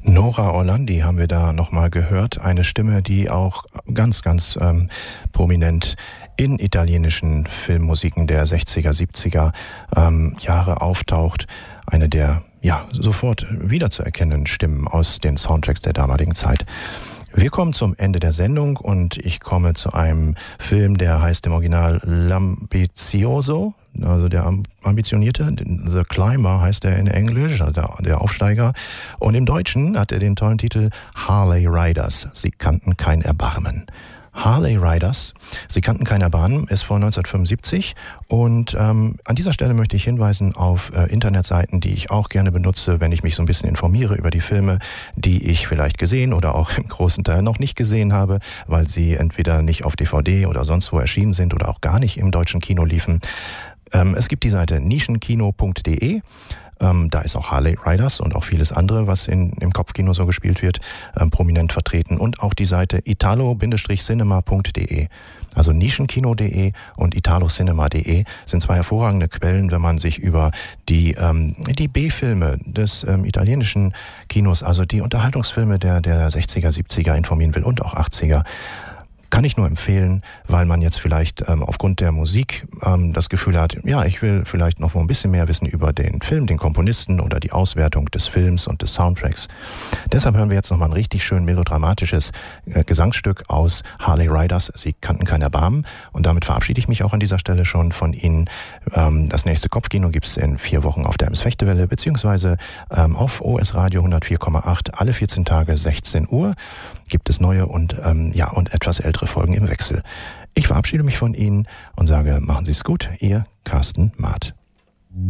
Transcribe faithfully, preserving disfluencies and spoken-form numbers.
Nora Orlandi haben wir da nochmal gehört. Eine Stimme, die auch ganz, ganz ähm, prominent in italienischen Filmmusiken der sechziger, siebziger ähm, Jahre auftaucht. Eine der ja sofort wiederzuerkennenden Stimmen aus den Soundtracks der damaligen Zeit. Wir kommen zum Ende der Sendung und ich komme zu einem Film, der heißt im Original L'Ambizioso, also der Ambitionierte, The Climber heißt er in Englisch, also der, der Aufsteiger. Und im Deutschen hat er den tollen Titel Harley Riders. Sie kannten kein Erbarmen. Harley Riders, Sie kannten kein Erbarmen, ist von neunzehnhundertfünfundsiebzig und ähm, an dieser Stelle möchte ich hinweisen auf äh, Internetseiten, die ich auch gerne benutze, wenn ich mich so ein bisschen informiere über die Filme, die ich vielleicht gesehen oder auch im großen Teil noch nicht gesehen habe, weil sie entweder nicht auf D V D oder sonst wo erschienen sind oder auch gar nicht im deutschen Kino liefen. Ähm, es gibt die Seite nischenkino punkt de. Ähm, da ist auch Harley Riders und auch vieles andere, was in, im Kopfkino so gespielt wird, ähm, prominent vertreten. Und auch die Seite italo cinema punkt de. Also nischenkino punkt de und italocinema punkt de sind zwei hervorragende Quellen, wenn man sich über die ähm, die B-Filme des ähm, italienischen Kinos, also die Unterhaltungsfilme der, der sechziger, siebziger informieren will und auch achtziger. Kann ich nur empfehlen, weil man jetzt vielleicht ähm, aufgrund der Musik ähm, das Gefühl hat, ja, ich will vielleicht noch mal ein bisschen mehr wissen über den Film, den Komponisten oder die Auswertung des Films und des Soundtracks. Deshalb hören wir jetzt noch mal ein richtig schön melodramatisches äh, Gesangsstück aus Harley Riders. Sie kannten kein Erbarmen. Und damit verabschiede ich mich auch an dieser Stelle schon von Ihnen. Ähm, das nächste Kopfkino gibt's in vier Wochen auf der Ems-Fechtewelle, beziehungsweise ähm, auf O S Radio hundertvier Komma acht alle vierzehn Tage sechzehn Uhr. Gibt es neue und ähm, ja und etwas ältere Folgen im Wechsel. Ich verabschiede mich von Ihnen und sage, machen Sie es gut, Ihr Carsten Maat.